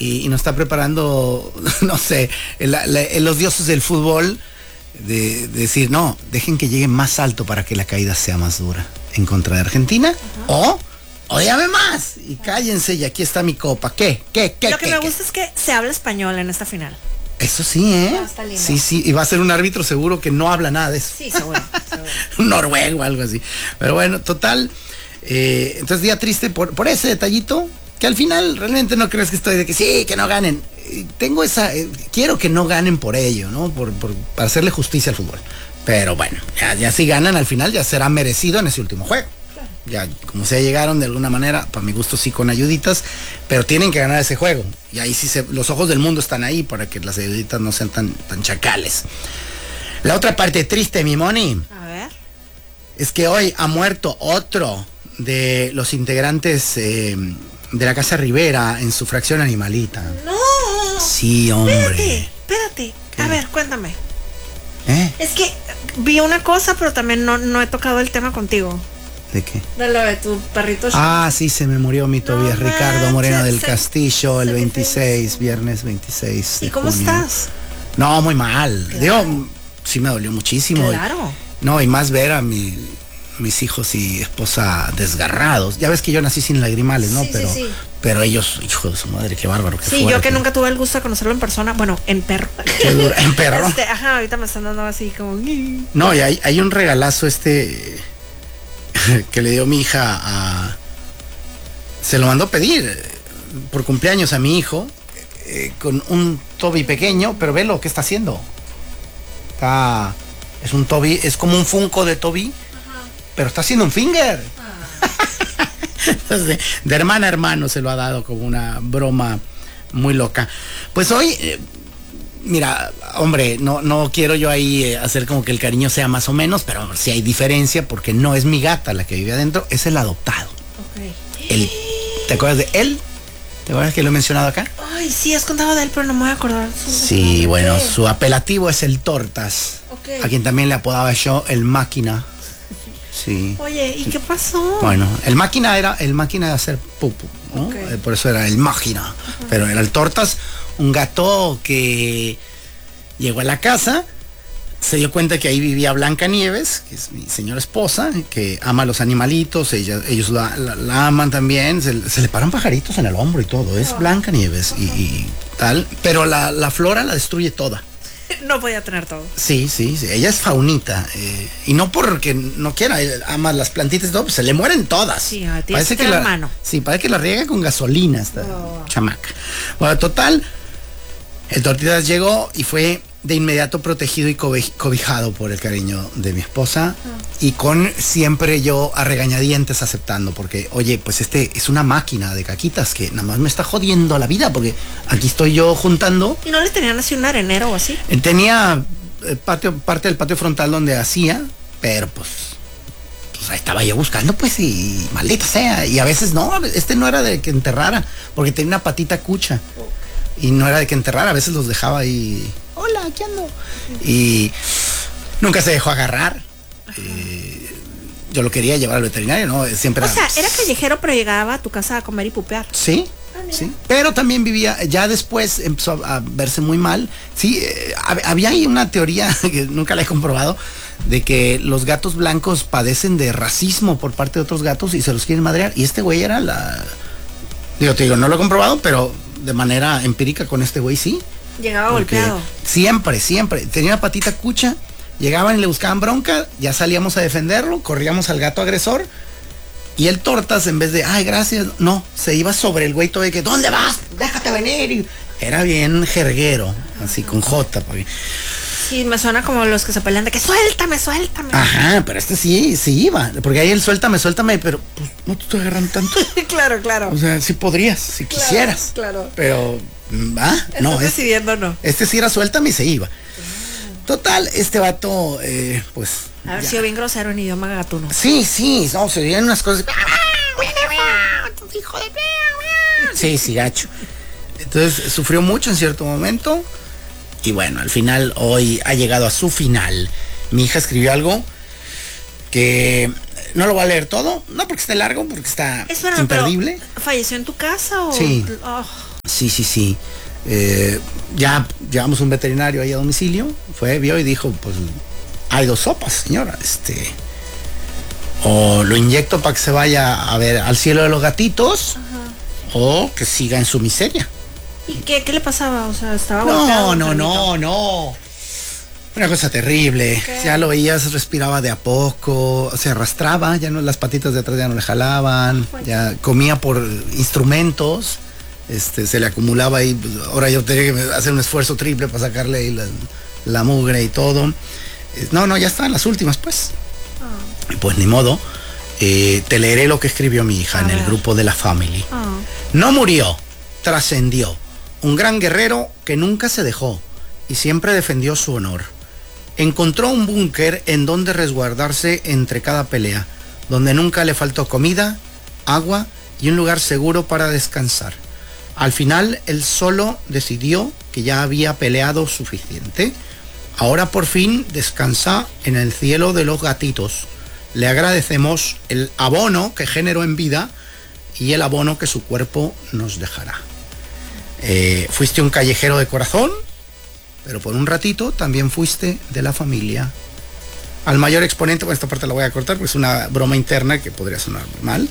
y nos está preparando, no sé, los dioses del fútbol, de decir, no, dejen que llegue más alto para que la caída sea más dura en contra de Argentina, o ódiame más y cállense y aquí está mi copa. ¿Qué? Lo que me gusta es que se habla español en esta final. Eso sí, ¿eh? Está lindo. Sí, y va a ser un árbitro seguro que no habla nada de eso. Sí, seguro. Un noruego, algo así. Pero bueno, total, entonces día triste por ese detallito, que al final realmente no crees que estoy de que sí, que no ganen. Tengo quiero que no ganen por ello, ¿no? Para hacerle justicia al fútbol. Pero bueno, ya si ganan al final ya será merecido en ese último juego. Ya, como sea, llegaron de alguna manera, para mi gusto sí con ayuditas, pero tienen que ganar ese juego. Y ahí sí los ojos del mundo están ahí para que las ayuditas no sean tan chacales. La otra parte triste, mi Moni, A ver. es que hoy ha muerto otro de los integrantes de la Casa Rivera en su fracción animalita. No. Sí, hombre. Espérate. ¿Qué? A ver, cuéntame. Es que vi una cosa, pero también no he tocado el tema contigo. ¿De qué? De lo de tu perrito. Sí, se me murió mi Tobías, No Ricardo manches, Moreno del Castillo, el 26, sí. viernes 26 de ¿Y cómo junio. estás? No, muy mal. Claro. Digo, sí me dolió muchísimo. Claro. No, y más ver a mis hijos y esposa desgarrados. Ya ves que yo nací sin lagrimales, ¿no? Sí, sí. Pero ellos, hijo de su madre, qué bárbaro. Qué Sí, fuerte. yo que nunca tuve el gusto de conocerlo en persona. Bueno, en perro. Qué duro. En perro. Ahorita me están dando así como... No, y hay un regalazo que le dio mi hija se lo mandó pedir por cumpleaños a mi hijo, con un Toby pequeño, pero ve lo que está haciendo. Es un Toby, es como un Funko de Toby, pero está haciendo un finger. Entonces, de hermana a hermano se lo ha dado como una broma muy loca. Pues hoy, mira, hombre, no quiero yo ahí hacer como que el cariño sea más o menos, pero sí hay diferencia porque no es mi gata la que vive adentro, es el adoptado. Ok. ¿Te acuerdas de él? ¿Te acuerdas que lo he mencionado acá? Ay, sí, has contado de él, pero no me voy a acordar. Sí, bueno, su apelativo es el Tortas, Ok. a quien también le apodaba yo el Máquina. Sí. Oye, ¿y qué pasó? Bueno, el máquina de hacer pupu, ¿no? Ok. Por eso era el máquina. Pero era el Tortas, un gato que llegó a la casa, se dio cuenta que ahí vivía Blanca Nieves, que es mi señora esposa, que ama a los animalitos, ellos la aman también, se le paran pajaritos en el hombro y todo, es Blanca Nieves y tal, pero la flora la destruye toda. No podía tener todo. Sí, ella es faunita, y no porque no quiera, ama las plantitas y todo, pues se le mueren todas. Sí, tienes que tener mano. Sí, parece que la riega con gasolina esta chamaca. Bueno, total, el Tortitas llegó y fue de inmediato protegido y cobijado por el cariño de mi esposa, y con siempre yo a regañadientes aceptando, porque oye, pues es una máquina de caquitas que nada más me está jodiendo la vida, porque aquí estoy yo juntando. ¿Y no le tenían así un arenero o así? Tenía parte del patio frontal donde hacía, pero pues ahí estaba yo buscando, pues, y maldita sea, y a veces no era de que enterrara, porque tenía una patita cucha, y no era de que enterrara, a veces los dejaba ahí, hola, aquí ando, y nunca se dejó agarrar. Yo lo quería llevar al veterinario, ¿no? Siempre era callejero, pero llegaba a tu casa a comer y pupear. Sí, sí, pero también vivía, ya después empezó a verse muy mal. Sí, había ahí una teoría que nunca la he comprobado, de que los gatos blancos padecen de racismo por parte de otros gatos y se los quieren madrear, y este güey era te digo, no lo he comprobado, pero de manera empírica con este güey sí. Llegaba golpeado. Siempre, tenía una patita cucha, llegaban y le buscaban bronca, ya salíamos a defenderlo, corríamos al gato agresor, y el Tortas, en vez de, ay, gracias, no, se iba sobre el güey todo de que, ¿dónde vas? Déjate venir. Y era bien jerguero, así con J. Porque... Sí, me suena como los que se pelean de que suéltame. Ajá, pero sí iba, porque ahí el suéltame, pero pues no te estoy agarrando tanto. Claro. O sea, sí podrías, si quisieras. Claro. Pero, no. Estás decidiendo no. Este sí era suéltame y se iba. Total, este vato, pues... Haber sido bien grosero en idioma gatuno. Sí, no, se oían unas cosas... Hijo de... Sí, gacho. Entonces, sufrió mucho en cierto momento. Y bueno, al final, hoy ha llegado a su final. Mi hija escribió algo que no lo voy a leer todo, no porque esté largo, porque está imperdible. ¿Falleció en tu casa o...? Sí. Sí. Ya llevamos un veterinario ahí a domicilio, vio y dijo, pues hay dos sopas, señora, o lo inyecto para que se vaya a ver al cielo de los gatitos, o que siga en su miseria. ¿Y qué le pasaba? O sea, estaba golpeado. No. Una cosa terrible. ¿Qué? Ya lo veías, respiraba de a poco, se arrastraba, ya no, las patitas de atrás ya no le jalaban, ya comía por instrumentos, se le acumulaba ahí. Ahora yo tenía que hacer un esfuerzo triple para sacarle ahí la mugre y todo. No, ya estaban las últimas, pues. Pues ni modo. Te leeré lo que escribió mi hija en el grupo de la family. No murió, trascendió. Un gran guerrero que nunca se dejó y siempre defendió su honor. Encontró un búnker en donde resguardarse entre cada pelea, donde nunca le faltó comida, agua y un lugar seguro para descansar. Al final, él solo decidió que ya había peleado suficiente. Ahora por fin descansa en el cielo de los gatitos. Le agradecemos el abono que generó en vida y el abono que su cuerpo nos dejará. Fuiste un callejero de corazón, pero por un ratito también fuiste de la familia. Al mayor exponente, bueno, esta parte la voy a cortar porque es una broma interna que podría sonar muy mal.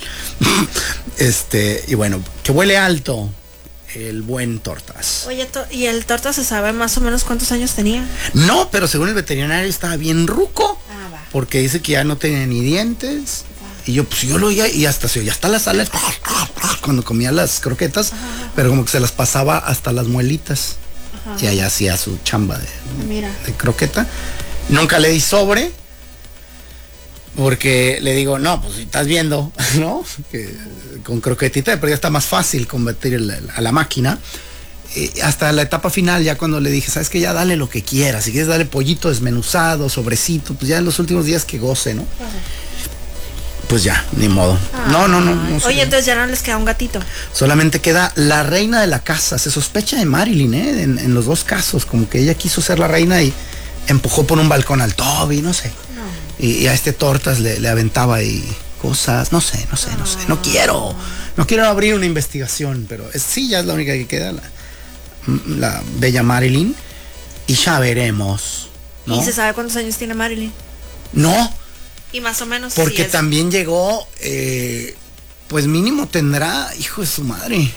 Y bueno, que huele alto el buen Tortas. Oye, ¿y el Tortas se sabe más o menos cuántos años tenía? No, pero según el veterinario estaba bien ruco, porque dice que ya no tenía ni dientes. Y yo lo oía y hasta se oía hasta las alas cuando comía las croquetas, pero como que se las pasaba hasta las muelitas. Y allá hacía su chamba de croqueta. Nunca le di sobre, porque le digo, no, pues si estás viendo, ¿no? Que con croquetita, pero ya está más fácil convertir a la máquina. Hasta la etapa final, ya cuando le dije, sabes que ya dale lo que quieras, si quieres darle pollito desmenuzado, sobrecito, pues ya en los últimos días que goce, ¿no? Pues ya, ni modo. No. Oye, entonces ya no les queda un gatito. Solamente queda la reina de la casa. Se sospecha de Marilyn, en los dos casos, como que ella quiso ser la reina y empujó por un balcón al Toby, no sé. Y a Tortas le aventaba ahí cosas, no sé. No quiero abrir una investigación, pero sí, ya es la única que queda, la bella Marilyn. Y ya veremos, ¿no? ¿Y se sabe cuántos años tiene Marilyn? No. Y más o menos. Porque también llegó, pues mínimo tendrá, hijo de su madre.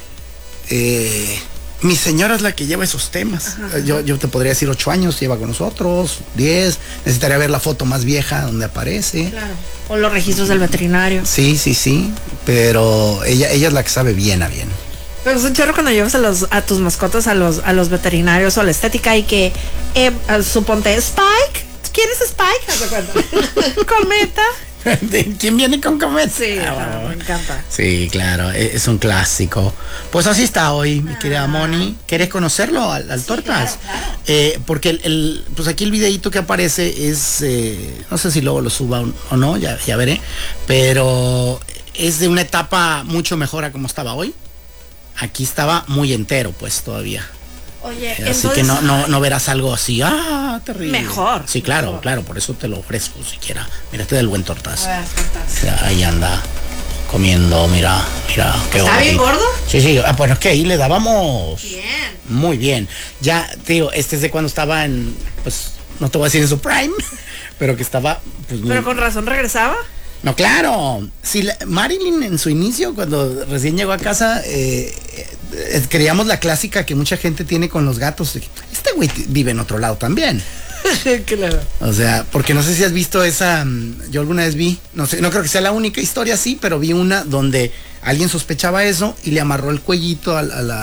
Mi señora es la que lleva esos temas. Yo te podría decir 8 años lleva con nosotros, 10. Necesitaría ver la foto más vieja donde aparece. Claro. O los registros del veterinario. Sí. Pero ella es la que sabe bien a bien. Pero es un chorro cuando llevas a tus mascotas a los veterinarios o a la estética y que suponte Spike. ¿Quieres Spike? ¿Haz de cuenta? Cometa. ¿Quién viene con Cometa? Sí, me encanta. Sí, claro, es un clásico. Pues así está hoy, mi querida Moni. ¿Querés conocerlo al Tortas? Claro. Porque pues aquí el videíto que aparece es, no sé si luego lo suba o no, ya veré, pero es de una etapa mucho mejor a como estaba hoy. Aquí estaba muy entero, pues, todavía. Oye, así entonces, que no verás algo así, terrible. Mejor. Sí, claro, por eso te lo ofrezco siquiera. Mira, del buen Tortas. A ver, Tortas. Ahí anda comiendo, mira, qué ¿Está bien gordo? Sí, bueno, es que ahí le dábamos bien. Muy bien. Ya, te digo, es de cuando estaba pues, no te voy a decir en su prime, pero que estaba, pues, pero con razón regresaba. No, claro. Sí, Marilyn en su inicio, cuando recién llegó a casa, creíamos la clásica que mucha gente tiene con los gatos. Este güey vive en otro lado también. Claro. O sea, porque no sé si has visto esa, yo alguna vez vi, no sé, no creo que sea la única historia así, pero vi una donde alguien sospechaba eso y le amarró el cuellito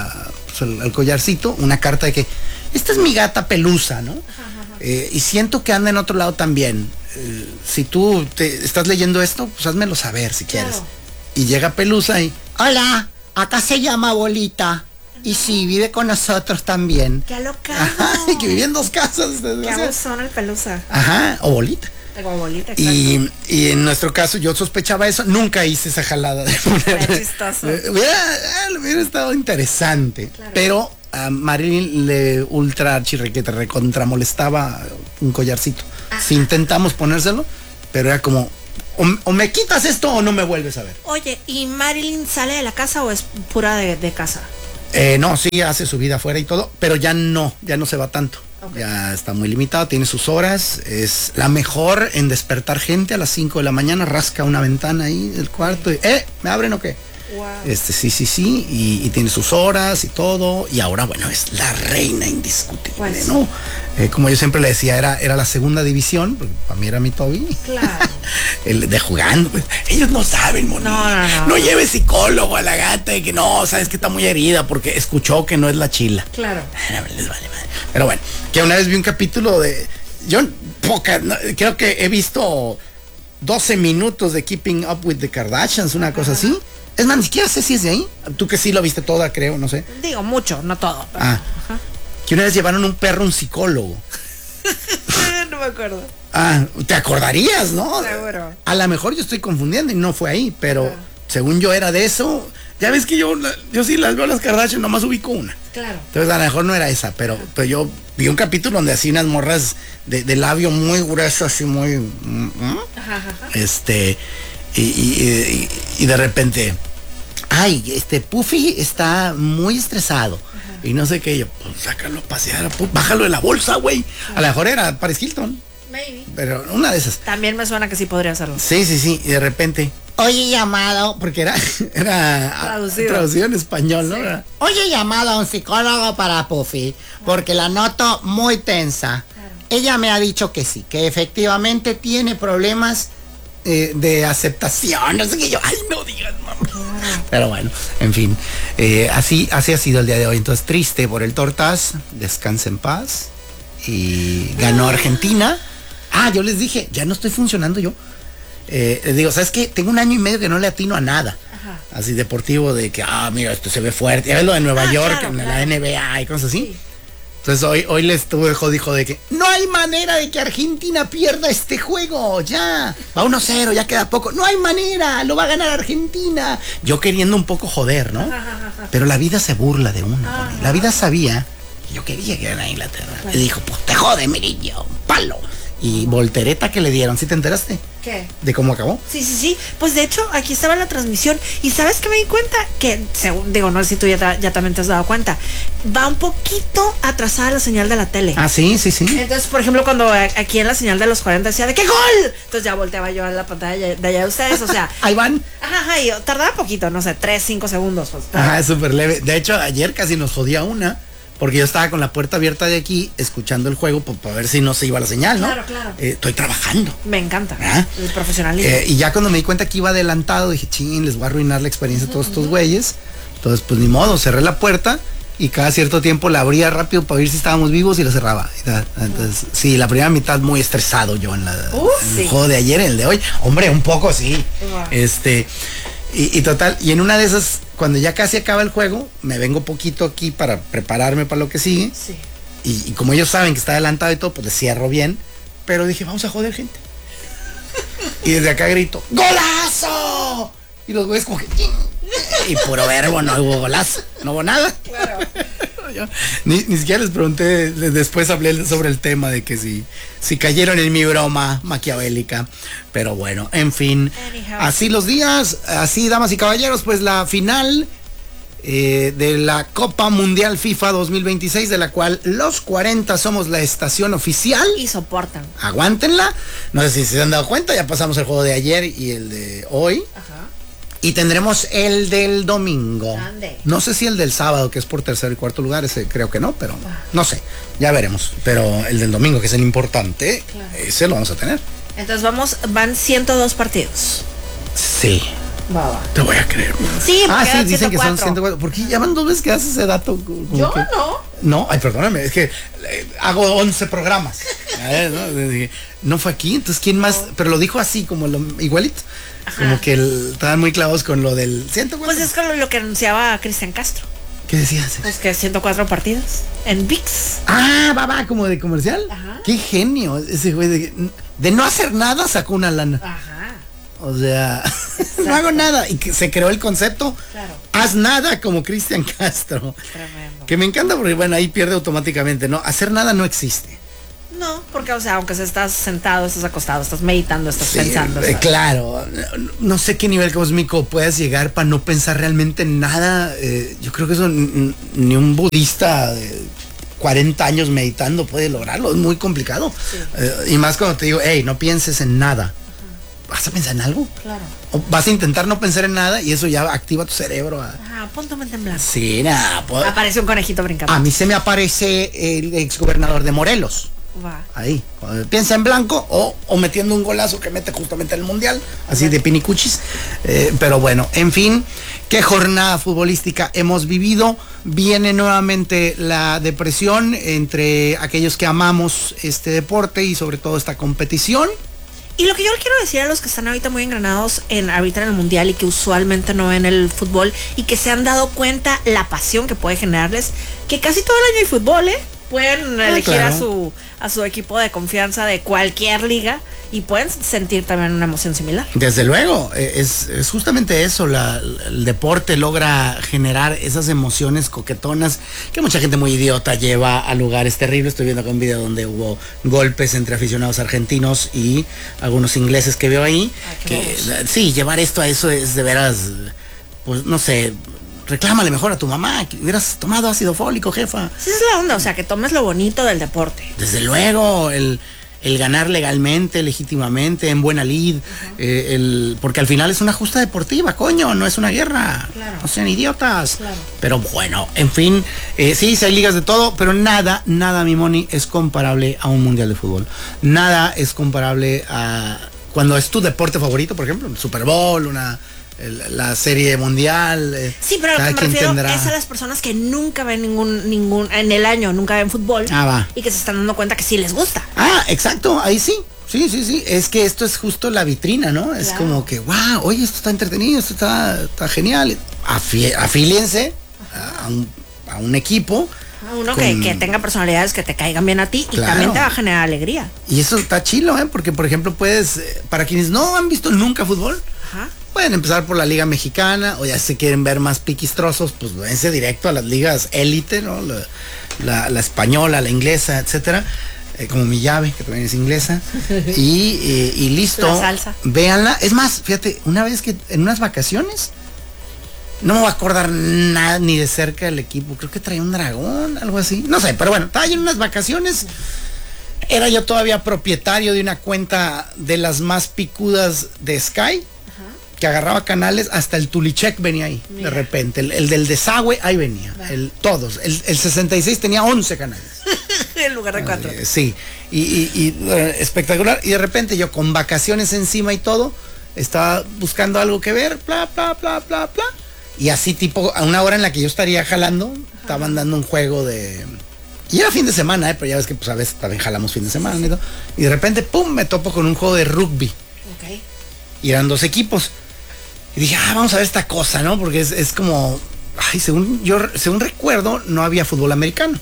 al collarcito, una carta de que esta es mi gata Pelusa, ¿no? Y siento que anda en otro lado también. Si tú estás leyendo esto, pues házmelo saber si quieres. Claro. Y llega Pelusa y, hola, acá se llama Bolita. Y sí, vive con nosotros también. ¡Qué alocado! Ajá, que vive en 2 casas. ¡Qué abusón el Pelusa! Ajá, o Bolita. O Bolita, exacto. Y en nuestro caso yo sospechaba eso, nunca hice esa jalada de poner. Qué chistoso. Hubiera estado interesante, claro. Pero a Marilyn le ultra chirrequete, recontra molestaba un collarcito. Ajá. Si intentamos ponérselo, pero era como, o me quitas esto o no me vuelves a ver. Oye, ¿y Marilyn sale de la casa o es pura de casa? No, sí, hace su vida afuera y todo, pero ya no se va tanto. Okay. Ya está muy limitado, tiene sus horas, es la mejor en despertar gente a las 5 de la mañana, rasca una ventana ahí del cuarto y, ¿me abren o qué? Wow. Sí, y tiene sus horas y todo, y ahora, bueno, es la reina indiscutible, pues, ¿no? Como yo siempre le decía, era la segunda división, porque para mí era mi Toby. Claro. El de jugando, pues, ellos no saben, Moni. No lleve psicólogo a la gata y que no, sabes que está muy herida porque escuchó que no es la chila. Claro. Les vale madre. Pero bueno, que una vez vi un capítulo de, creo que he visto 12 minutos de Keeping Up with the Kardashians, una cosa así. Es más, ni siquiera sé si es de ahí. Tú que sí lo viste toda, creo, no sé. Digo, mucho, no todo. Pero... que una vez llevaron un perro a un psicólogo. No me acuerdo. Te acordarías, ¿no? Seguro. A lo mejor yo estoy confundiendo y no fue ahí, pero según yo era de eso. Ya ves que yo sí las veo a las Kardashian, nomás ubico una. Claro. Entonces a lo mejor no era esa, pero yo vi un capítulo donde hacían unas morras de labio muy grueso, así muy... Y de repente, Puffy está muy estresado. Y no sé qué, yo, pues sácalo a pasear, bájalo de la bolsa, güey. A lo mejor era Paris Hilton. Maybe. Pero una de esas. También me suena que sí podría hacerlo. Sí. Y de repente, oye, llamado, porque era traducido en español, ¿no? Sí. Oye, llamado a un psicólogo para Puffy, porque la noto muy tensa. Claro. Ella me ha dicho que sí, que efectivamente tiene problemas de aceptación, no sé qué, yo, no digas, mamá. Pero bueno, en fin, así ha sido el día de hoy. Entonces, triste por el Tortas, descansa en paz. Y ganó Argentina. Yo les dije, ya no estoy funcionando yo. Les digo, ¿sabes qué? Tengo 1 año y medio que no le atino a nada. Así deportivo, de que, mira, esto se ve fuerte. Ya ves lo de Nueva York, claro, la NBA y cosas así. Sí. Entonces hoy les tuve jodido de que no hay manera de que Argentina pierda este juego, ya. Va 1-0, ya queda poco. No hay manera, lo va a ganar Argentina. Yo queriendo un poco joder, ¿no? Pero la vida se burla de uno. La vida sabía que yo quería que ganara Inglaterra. Y dijo, pues te jode, mi niño, palo. Y voltereta que le dieron, ¿sí te enteraste? ¿Qué? ¿De cómo acabó? Sí. Pues de hecho, aquí estaba la transmisión. Y ¿sabes qué me di cuenta? Que, no sé si tú ya también te has dado cuenta. Va un poquito atrasada la señal de la tele. Sí. Entonces, por ejemplo, cuando aquí en la señal de los 40 decía de ¡qué gol! Entonces ya volteaba yo a la pantalla de allá de ustedes, o sea. Ahí van. Y tardaba poquito, no sé, 3-5 segundos. Pues, es súper leve. De hecho, ayer casi nos jodía una. Porque yo estaba con la puerta abierta de aquí, escuchando el juego, para ver si no se iba la señal, ¿no? Claro. Estoy trabajando. Me encanta. El profesionalismo. Y ya cuando me di cuenta que iba adelantado, dije, les voy a arruinar la experiencia de todos estos güeyes. Entonces, pues ni modo, cerré la puerta y cada cierto tiempo la abría rápido para ver si estábamos vivos y la cerraba. Entonces, sí, la primera mitad muy estresado yo en el juego de ayer, en el de hoy. Hombre, un poco, sí. Y total, y en una de esas, cuando ya casi acaba el juego, me vengo poquito aquí para prepararme para lo que sigue. Sí. Y como ellos saben que está adelantado y todo, pues les cierro bien. Pero dije, vamos a joder gente. Y desde acá grito, ¡golazo! Y los güeyes como que... Y puro verbo, no hubo golazo, no hubo nada. Claro. Ni siquiera les pregunté, después hablé sobre el tema de que si cayeron en mi broma maquiavélica. Pero bueno, en fin, así los días, así damas y caballeros, pues la final de la Copa Mundial FIFA 2026, de la cual los 40 somos la estación oficial. Y soportan. Aguántenla. No sé si se han dado cuenta, ya pasamos el juego de ayer y el de hoy. Y tendremos el del domingo. ¿Dónde? No sé si el del sábado, que es por tercer y cuarto lugar, ese creo que no, pero no sé, ya veremos. Pero el del domingo, que es el importante, ese lo vamos a tener. Entonces van 102 partidos. Sí. Va. Te voy a creer. Sí, sí, dicen que son 104. ¿Por qué llaman 2 veces que haces ese dato? Yo que... no. No, perdóname, es que hago 11 programas. No fue aquí, entonces ¿quién más? Pero lo dijo así, como igualito. Como que estaban muy clavados con lo del 104. Pues es como lo que anunciaba Cristian Castro. ¿Qué decías? Pues que 104 partidos en ViX. Va, como de comercial. Qué genio ese güey de no hacer nada sacó una lana. O sea, no hago nada. Y que se creó el concepto. Claro. Haz nada como Cristian Castro. Tremendo. Que me encanta porque, bueno, ahí pierde automáticamente, ¿no? Hacer nada no existe. No, porque, o sea, aunque estás sentado, estás acostado, estás meditando, estás pensando. Claro, no sé qué nivel cósmico puedas llegar para no pensar realmente en nada. Yo creo que eso ni un budista de 40 años meditando puede lograrlo, es muy complicado. Sí. Y más cuando te digo, hey, no pienses en nada. ¿Vas a pensar en algo? Claro. O vas a intentar no pensar en nada y eso ya activa tu cerebro. Pon tu mente en blanco. Sí, nada. Aparece un conejito brincando. A mí se me aparece el exgobernador de Morelos. Va. Ahí, piensa en blanco o metiendo un golazo que mete justamente en el mundial, así de pinicuchis. Pero bueno, en fin, qué jornada futbolística hemos vivido. Viene nuevamente la depresión entre aquellos que amamos este deporte y sobre todo esta competición. Y lo que yo le quiero decir a los que están ahorita muy engranados ahorita en el mundial y que usualmente no ven el fútbol y que se han dado cuenta la pasión que puede generarles, que casi todo el año hay fútbol, pueden elegir claro. a su equipo de confianza de cualquier liga y pueden sentir también una emoción similar. Desde luego, es justamente eso, el deporte logra generar esas emociones coquetonas que mucha gente muy idiota lleva a lugares terribles. Estoy viendo acá un video donde hubo golpes entre aficionados argentinos y algunos ingleses que veo ahí. Sí, llevar esto a eso es de veras, pues no sé. Reclámale mejor a tu mamá, que hubieras tomado ácido fólico, jefa. Sí, es la onda, o sea, que tomes lo bonito del deporte. Desde luego, el ganar legalmente, legítimamente, en buena lid, porque al final es una justa deportiva, coño, no es una guerra. Claro. No sean idiotas. Claro. Pero bueno, en fin, sí, hay ligas de todo, pero nada, mi Moni, es comparable a un mundial de fútbol. Nada es comparable a cuando es tu deporte favorito, por ejemplo, el Super Bowl, la serie mundial. Sí, pero lo que me refiero es a las personas que nunca ven ningún en el año, nunca ven fútbol. Va. Y que se están dando cuenta que sí les gusta. Exacto, ahí sí. Sí. Es que esto es justo la vitrina, ¿no? Claro. Es como que, wow, oye, esto está entretenido, esto está genial. Afíliense a un equipo. A uno que tenga personalidades que te caigan bien a ti y también te va a generar alegría. Y eso está chilo, porque por ejemplo puedes, para quienes no han visto nunca fútbol, pueden empezar por la Liga Mexicana, o ya si quieren ver más piquistrosos, pues váyanse directo a las ligas élite, ¿no? La española, la inglesa, etcétera. Como mi llave, que también es inglesa. y listo. La salsa. Véanla. Es más, fíjate, una vez que en unas vacaciones, no me voy a acordar nada ni de cerca del equipo. Creo que traía un dragón, algo así. No sé, pero bueno, estaba yo en unas vacaciones. Era yo todavía propietario de una cuenta de las más picudas de Sky. Que agarraba canales, hasta el Tulichek venía ahí. Mira. De repente, el del desagüe, ahí venía. Todos. El 66 tenía 11 canales. En lugar de 4. Sí. Y espectacular. Y de repente yo con vacaciones encima y todo, estaba buscando algo que ver, bla. Y así tipo, a una hora en la que yo estaría jalando, estaban dando un juego de... Y era fin de semana, pero ya ves que pues a veces también jalamos fin de semana y todo. Y de repente, pum, me topo con un juego de rugby. Y eran 2 equipos. Y dije, vamos a ver esta cosa, ¿no? Porque es como, según recuerdo, no había fútbol americano.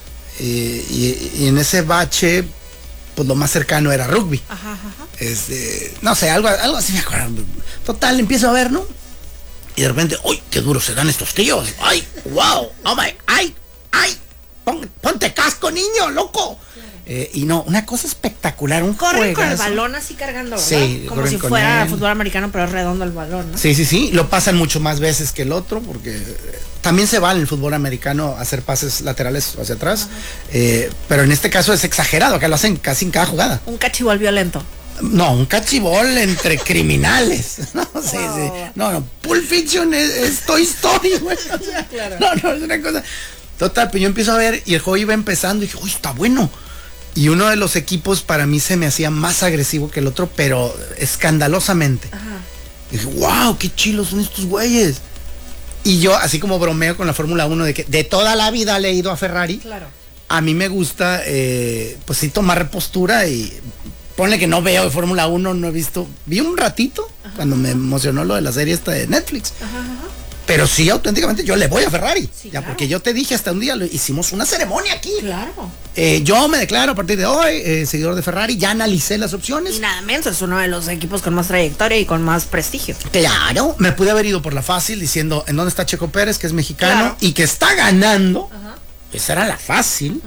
Y en ese bache, pues lo más cercano era rugby. No sé, algo así me acuerdo. Total, empiezo a ver, ¿no? Y de repente, ¡uy, qué duros se dan estos tíos! ¡Ay, wow! ¡Oh, my! ¡Ay! ¡Ponte casco, niño, loco! Y no, una cosa espectacular, un corren con el balón así cargando, ¿verdad? Sí, como si fuera fútbol americano, pero es redondo el balón, ¿no? Sí, lo pasan mucho más veces que el otro, porque también se vale en el fútbol americano hacer pases laterales hacia atrás, pero en este caso es exagerado, que lo hacen casi en cada jugada. Un cachibol violento. No, un cachibol entre criminales. No, sí. No, Pulp Fiction es Toy Story, güey. O sea, claro. No, es una cosa. Total, pues yo empiezo a ver y el juego iba empezando y dije, uy, está bueno. Y uno de los equipos para mí se me hacía más agresivo que el otro, pero escandalosamente. Y dije, wow, qué chilos son estos güeyes. Y yo, así como bromeo con la Fórmula 1 de que de toda la vida le he ido a Ferrari. Claro. A mí me gusta, pues sí, tomar postura y ponle que no veo de Fórmula 1, no he visto. Vi un ratito cuando me emocionó lo de la serie esta de Netflix. Pero sí, auténticamente, yo le voy a Ferrari. Sí, ya, claro. porque yo te dije hasta un día, hicimos una ceremonia aquí. Claro. Yo me declaro a partir de hoy seguidor de Ferrari, ya analicé las opciones. Y nada menos, es uno de los equipos con más trayectoria y con más prestigio. Claro, me pude haber ido por la fácil diciendo en dónde está Checo Pérez, que es mexicano y que está ganando. Esa era la fácil.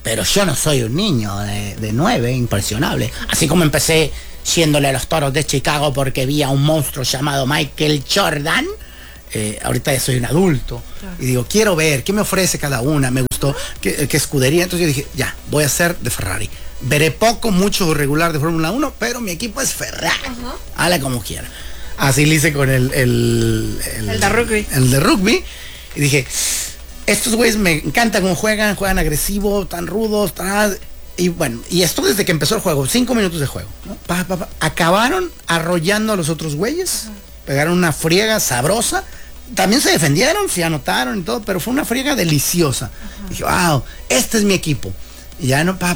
pero yo no soy un niño de 9, impresionable. Así como empecé siéndole a los Toros de Chicago porque vi a un monstruo llamado Michael Jordan, ahorita ya soy un adulto. Y digo, quiero ver, ¿qué me ofrece cada una? Me gustó, ¿qué escudería? Entonces yo dije, ya, voy a ser de Ferrari. Veré poco, mucho regular de Fórmula 1, pero mi equipo es Ferrari. Hágale como quiera. Así le hice con el de rugby. El de rugby. Y dije, estos güeyes me encantan cómo juegan agresivo, tan rudos, y bueno, y esto desde que empezó el juego, 5 minutos de juego, ¿no? Acabaron arrollando a los otros güeyes, pegaron una friega sabrosa, también se defendieron, se anotaron y todo, pero fue una friega deliciosa. Dije, wow, este es mi equipo. Y ya no,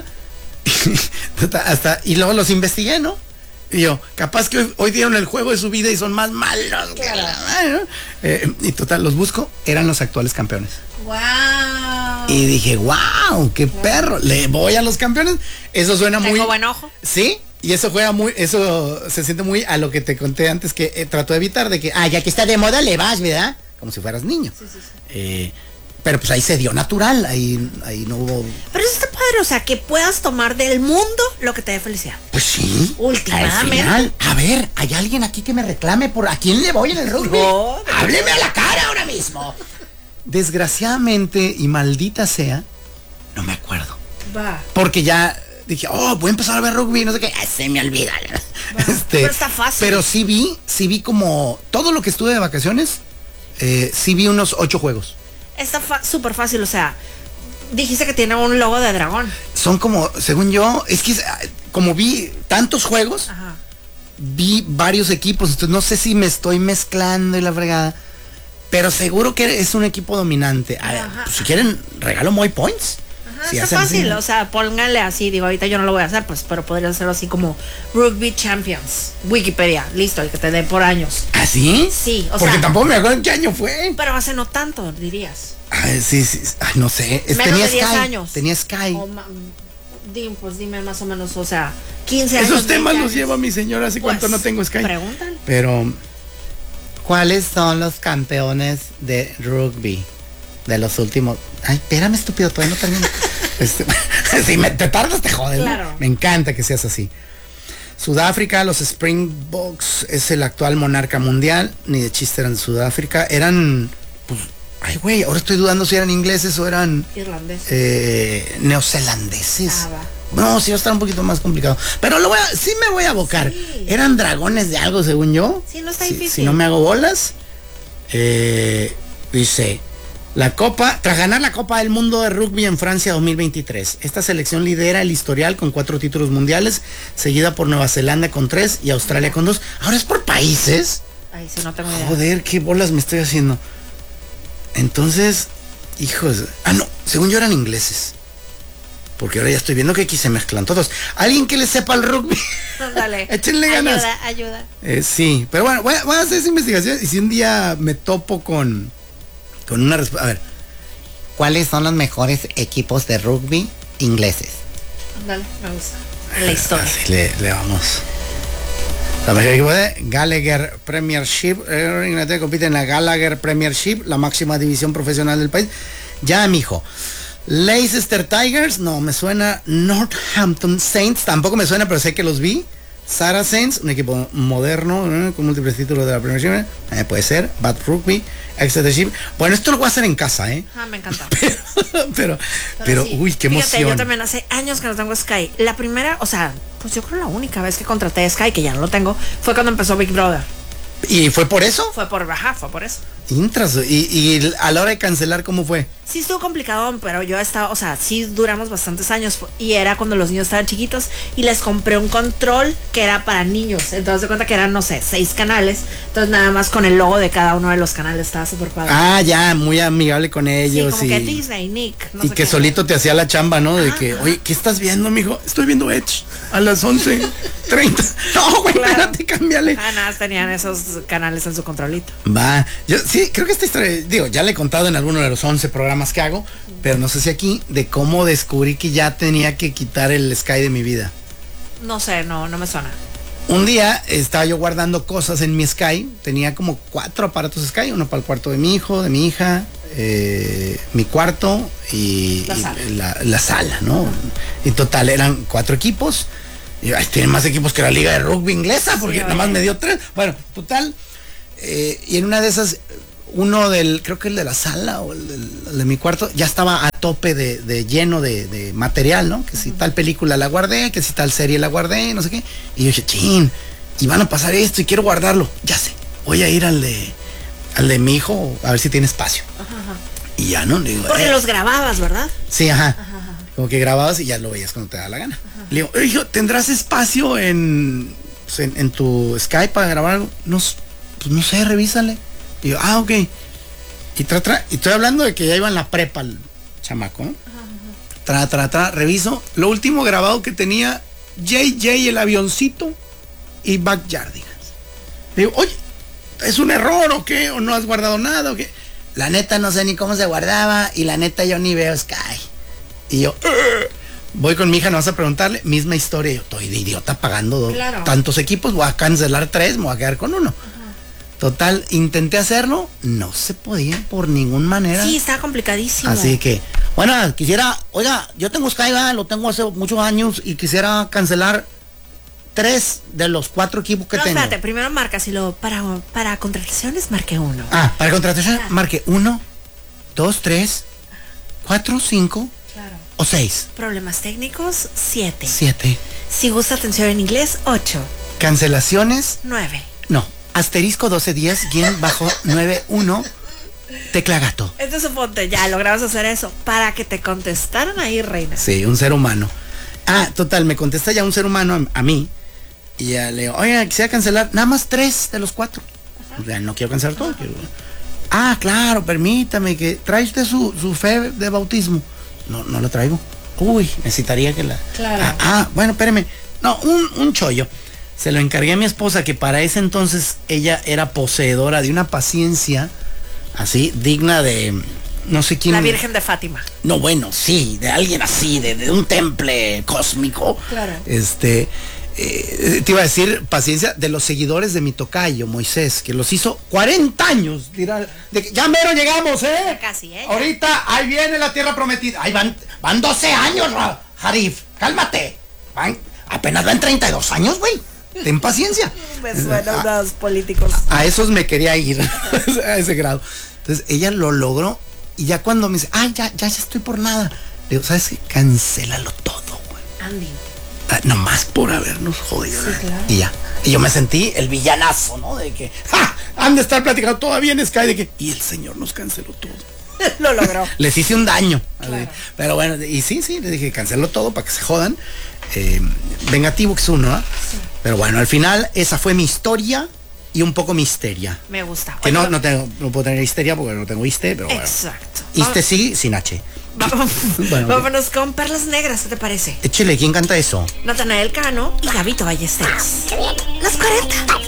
hasta, y luego los investigué, ¿no? Y yo, capaz que hoy dieron el juego de su vida y son más malos. Claro. Y total, los busco, eran los actuales campeones. Wow. Y dije, wow, qué perro. Le voy a los campeones. Eso suena muy. Tengo buen ojo. Sí, y eso eso se siente muy a lo que te conté antes, que trato de evitar, de que, ya que está de moda, le vas, ¿verdad? Como si fueras niño. Sí. Pero pues ahí se dio natural, ahí no hubo. Pero eso está padre, o sea, que puedas tomar del mundo lo que te dé felicidad. Pues sí. Últimamente. Al final, a ver, hay alguien aquí que me reclame por a quién le voy en el rugby. No, hábleme a la cara ahora mismo. Desgraciadamente y maldita sea, no me acuerdo. Va. Porque ya dije, voy a empezar a ver rugby, no sé qué, se me olvida. Pero está fácil. Pero sí vi como todo lo que estuve de vacaciones, sí vi unos 8 juegos. Está súper fácil, o sea, dijiste que tiene un logo de dragón. Son como, según yo, es que como vi tantos juegos, vi varios equipos, entonces no sé si me estoy mezclando y la fregada, pero seguro que es un equipo dominante. A ver, pues, si quieren, regalo muy points. Si está fácil, así, o sea, pónganle así, digo, ahorita yo no lo voy a hacer, pues, pero podría hacerlo así como Rugby Champions, Wikipedia, listo, el que te dé por años. ¿Ah, sí? Sí, o sea. Porque tampoco me acuerdo en qué año fue. Pero hace no tanto, dirías. Sí, no sé. Menos de 10 años. Tenía Sky. Pues dime más o menos, o sea, 15 años. Esos temas los lleva mi señora, hace cuánto no tengo Sky. Preguntan. Pero, ¿cuáles son los campeones de rugby de los últimos? Ay, espérame, estúpido, todavía no termino. Si te tardas, te jodes. Claro. ¿No? Me encanta que seas así. Sudáfrica, los Springboks es el actual monarca mundial. Ni de chiste eran de Sudáfrica. Eran, pues, ay, güey, ahora estoy dudando si eran ingleses o eran neozelandeses. No, sí va a estar un poquito más complicado. Pero sí me voy a abocar. Sí. Eran dragones de algo, según yo. Sí, no está difícil. Si no me hago bolas. Dice, tras ganar la Copa del Mundo de Rugby en Francia 2023, esta selección lidera el historial con 4 títulos mundiales, seguida por Nueva Zelanda con 3 y Australia con 2. Ahora es por países. Ay, sí, no tengo idea. Joder, qué bolas me estoy haciendo. Entonces, hijos, no, según yo eran ingleses. Porque ahora ya estoy viendo que aquí se mezclan todos. Alguien que le sepa el rugby. Dale. Échenle ganas. Ayuda. Sí, pero bueno, voy a hacer esa investigación y si un día me topo con una respuesta. A ver, ¿cuáles son los mejores equipos de rugby ingleses? Dale, me gusta. La historia. Así le vamos. La mejor equipo de Gallagher Premiership. Inglaterra compite en la Gallagher Premiership, la máxima división profesional del país. Ya, mijo. Leicester Tigers, no me suena. Northampton Saints, tampoco me suena, pero sé que los vi. Saracens, un equipo moderno, con múltiples títulos de la Premiership. Puede ser. Bad Rugby, Exeter Chiefs. Bueno, esto lo voy a hacer en casa, me encanta. Pero sí. Uy, qué emoción. Fíjate, yo también hace años que no tengo Sky. La primera, o sea, pues yo creo la única vez que contraté Sky, que ya no lo tengo, fue cuando empezó Big Brother. ¿Y fue por eso? Fue por eso. Intras, y a la hora de cancelar, ¿cómo fue? Sí estuvo complicado, pero yo estaba, o sea, sí duramos bastantes años y era cuando los niños estaban chiquitos y les compré un control que era para niños. Entonces de cuenta que eran, no sé, 6 canales. Entonces nada más con el logo de cada uno de los canales estaba súper padre. Ya, muy amigable con ellos. Sí, como que Disney, Nick. No y sé que solito te hacía la chamba, ¿no? De que, oye, ¿qué estás viendo, mijo? Estoy viendo Edge a las 11:30. No, güey, claro. Espérate, cámbiale. Nada, tenían esos canales en su controlito. Va, yo sí, creo que esta historia, ya le he contado en alguno de los 11 programas que hago, pero no sé si aquí, de cómo descubrí que ya tenía que quitar el Sky de mi vida. No sé, no me suena. Un día estaba yo guardando cosas en mi Sky, tenía como 4 aparatos Sky, uno para el cuarto de mi hijo, de mi hija, mi cuarto y la sala, ¿no? Y total, eran 4 equipos. Y, tienen más equipos que la liga de rugby inglesa, porque nada más me dio 3. Bueno, total. Y en una de esas, creo que el de la sala o el de mi cuarto, ya estaba a tope de lleno de material, ¿no? Que si tal película la guardé, que si tal serie la guardé, no sé qué. Y yo dije, chin, y van a pasar esto y quiero guardarlo. Ya sé, voy a ir al de mi hijo a ver si tiene espacio. Ajá. Y ya, ¿no? Le digo, porque los grababas, ¿verdad? Sí, ajá. Como que grababas y ya lo veías cuando te da la gana. Ajá. Le digo, hijo, ¿tendrás espacio en tu Skype para grabar algo? Pues no sé, revísale. Y yo, ok. Y estoy hablando de que ya iba en la prepa el chamaco, ¿no? Reviso. Lo último grabado que tenía, JJ el avioncito y Backyardigans. Le digo, oye, ¿es un error o qué? ¿O no has guardado nada o qué? La neta no sé ni cómo se guardaba y la neta yo ni veo Sky. Y yo, voy con mi hija, no vas a preguntarle, misma historia. Yo estoy de idiota pagando tantos equipos, voy a cancelar 3, me voy a quedar con 1. Total, intenté hacerlo, no se podía por ninguna manera. Sí, está complicadísimo. Así que, bueno, oiga, yo tengo Sky, lo tengo hace muchos años y quisiera cancelar 3 de los 4 equipos que tengo. Espérate, primero marcas y luego para contrataciones marque 1. Para contrataciones marque 1, 2, 3, 4, 5 o 6. Problemas técnicos, 7. Si gusta atención en inglés, 8. Cancelaciones, 9. No. Asterisco 1210-91 tecla gato. Entonces suponte, ya logramos hacer eso para que te contestaran ahí, reina. Sí, un ser humano. Total, me contesta ya un ser humano a mí. Y ya le digo, oye, quisiera cancelar nada más 3 de los 4. O sea, no quiero cancelar todo. Claro, permítame que trae usted su fe de bautismo. No lo traigo. Uy, necesitaría que la... Claro. Bueno, espéreme. No, un chollo. Se lo encargué a mi esposa, que para ese entonces ella era poseedora de una paciencia así, digna de no sé quién. La Virgen de Fátima. No, bueno, sí, de alguien así, de un temple cósmico. Claro. Te iba a decir paciencia de los seguidores de mi tocayo, Moisés, que los hizo 40 años. Ya mero llegamos, ¿eh? Casi, ¿eh? Ahorita, ahí viene la tierra prometida. Ahí van 12 años, Jarif. Cálmate. Apenas van 32 años, güey. Ten paciencia. Me suenan los políticos. A esos me quería ir, a ese grado. Entonces ella lo logró y ya cuando me dice, ya estoy por nada. Le digo, ¿sabes qué? Cancélalo todo, güey. Andy. Nomás por habernos jodido. Sí, claro. Y ya. Y yo me sentí el villanazo, ¿no? De que, han de estar platicando todavía en Sky de que, y el señor nos canceló todo. Lo logró. Les hice un daño. Claro. Pero bueno, y sí, les dije, cancelo todo para que se jodan. Vengativo que es uno, ¿eh? Sí. Pero bueno, al final esa fue mi historia y un poco misteria. Me gusta. Que no puedo tener histeria porque no tengo iste, pero bueno. Exacto. Iste sí, sin H. Bueno, vámonos con Perlas Negras, ¿qué te parece? Échale, ¿quién canta eso? Natanael Cano y Gabito Ballesteros. Los 40.